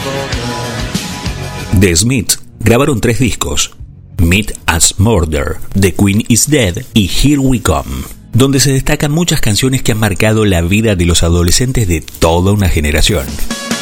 The Smiths grabaron 3 discos: Meet as Murder, The Queen is Dead y Here We Come, donde se destacan muchas canciones que han marcado la vida de los adolescentes de toda una generación.